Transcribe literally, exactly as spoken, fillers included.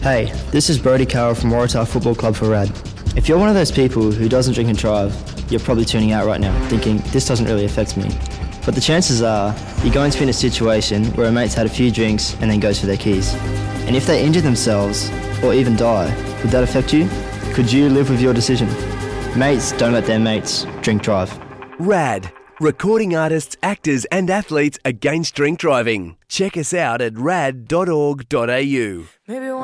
Hey, this is Brody Carroll from Waratah Football Club for RAD. If you're one of those people who doesn't drink and drive, you're probably tuning out right now, thinking, this doesn't really affect me. But the chances are, you're going to be in a situation where a mate's had a few drinks and then goes for their keys. And if they injure themselves, or even die, would that affect you? Could you live with your decision? Mates don't let their mates drink drive. RAD. Recording artists, actors and athletes against drink driving. Check us out at rad dot org dot a u. Maybe